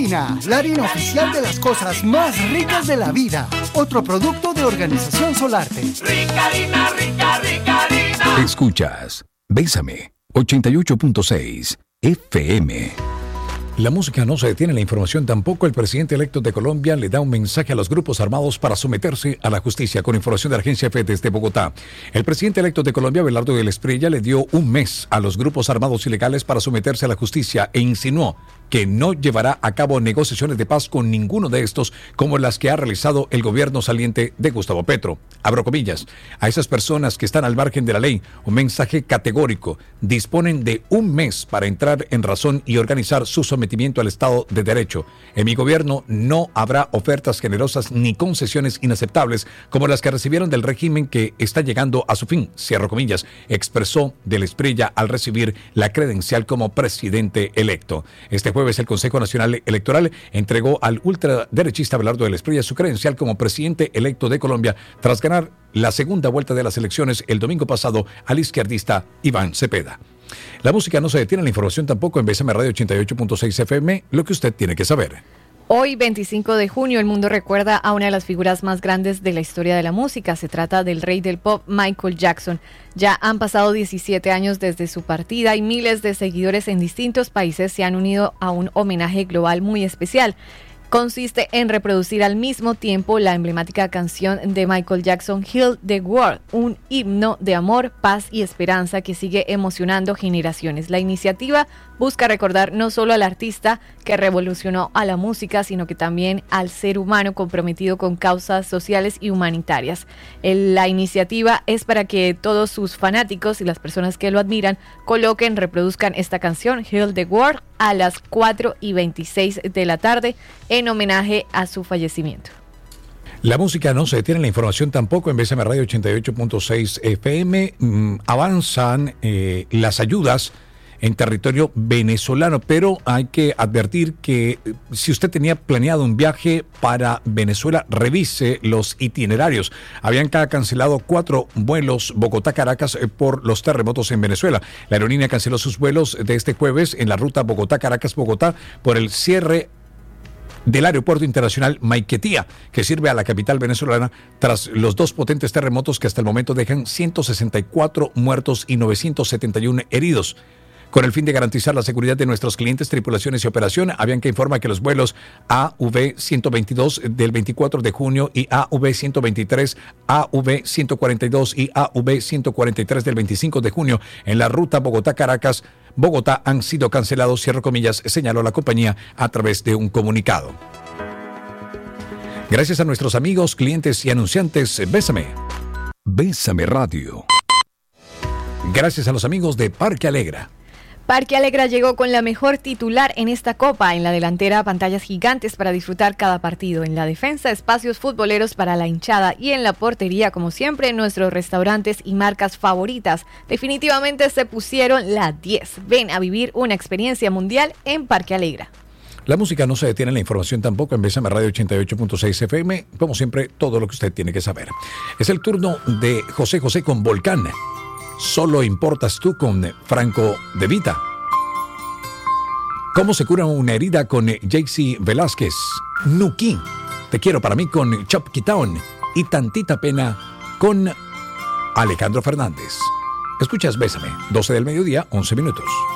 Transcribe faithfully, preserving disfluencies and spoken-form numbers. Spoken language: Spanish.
Harina, la harina oficial de las cosas más ricas de la vida. Otro producto de Organización Solarte. Rica harina, rica, rica harina. Escuchas Bésame, ochenta y ocho punto seis F M. La música no se detiene, la información tampoco. El presidente electo de Colombia le da un mensaje a los grupos armados para someterse a la justicia. Con información de la agencia F desde Bogotá. El presidente electo de Colombia, Abelardo de la Espriella, le dio un mes a los grupos armados ilegales para someterse a la justicia e insinuó que no llevará a cabo negociaciones de paz con ninguno de estos como las que ha realizado el gobierno saliente de Gustavo Petro. Abro comillas, a esas personas que están al margen de la ley, un mensaje categórico. Disponen de un mes para entrar en razón y organizar su sometimiento al Estado de Derecho. En mi gobierno no habrá ofertas generosas ni concesiones inaceptables como las que recibieron del régimen que está llegando a su fin, cierro comillas, expresó de la Espriella al recibir la credencial como presidente electo. Este jueves el Consejo Nacional Electoral entregó al ultraderechista Abelardo de la Espriella su credencial como presidente electo de Colombia tras ganar la segunda vuelta de las elecciones el domingo pasado al izquierdista Iván Cepeda. La música no se detiene, la información tampoco. En Bésame Radio ochenta y ocho punto seis F M, lo que usted tiene que saber. Hoy, veinticinco de junio, el mundo recuerda a una de las figuras más grandes de la historia de la música. Se trata del rey del pop, Michael Jackson. Ya han pasado diecisiete años desde su partida y miles de seguidores en distintos países se han unido a un homenaje global muy especial. Consiste en reproducir al mismo tiempo la emblemática canción de Michael Jackson, Heal the World, un himno de amor, paz y esperanza que sigue emocionando generaciones. La iniciativa busca recordar no solo al artista que revolucionó a la música, sino que también al ser humano comprometido con causas sociales y humanitarias. El, la iniciativa es para que todos sus fanáticos y las personas que lo admiran coloquen, reproduzcan esta canción, Heal the World, a las cuatro y veintiséis de la tarde en homenaje a su fallecimiento. La música no se detiene, la información tampoco. En Bésame Radio ochenta y ocho punto seis F M mmm, avanzan eh, las ayudas en territorio venezolano, pero hay que advertir que si usted tenía planeado un viaje para Venezuela, revise los itinerarios. Habían cancelado cuatro vuelos Bogotá-Caracas por los terremotos en Venezuela. La aerolínea canceló sus vuelos de este jueves en la ruta Bogotá-Caracas-Bogotá por el cierre del Aeropuerto Internacional Maiquetía, que sirve a la capital venezolana tras los dos potentes terremotos que hasta el momento dejan ciento sesenta y cuatro muertos y novecientos setenta y uno heridos. Con el fin de garantizar la seguridad de nuestros clientes, tripulaciones y operación, Avianca informa que los vuelos A V ciento veintidós del veinticuatro de junio y A V ciento veintitrés, A V ciento cuarenta y dos y A V ciento cuarenta y tres del veinticinco de junio en la ruta Bogotá-Caracas, Bogotá han sido cancelados, cierro comillas, señaló la compañía a través de un comunicado. Gracias a nuestros amigos, clientes y anunciantes, Bésame. Bésame Radio. Gracias a los amigos de Parque Alegra. Parque Alegra llegó con la mejor titular en esta copa. En la delantera, pantallas gigantes para disfrutar cada partido. En la defensa, espacios futboleros para la hinchada. Y en la portería, como siempre, nuestros restaurantes y marcas favoritas. Definitivamente se pusieron la diez. Ven a vivir una experiencia mundial en Parque Alegra. La música no se detiene, la información tampoco. En Bésame Radio ochenta y ocho punto seis F M, como siempre, todo lo que usted tiene que saber. Es el turno de José José con Volcán. Solo importas tú con Franco De Vita. ¿Cómo se cura una herida con Jaycee Velázquez? Nuki. Te quiero para mí con Chop Quitown. Y Tantita Pena con Alejandro Fernández. Escuchas Bésame, doce del mediodía, once minutos.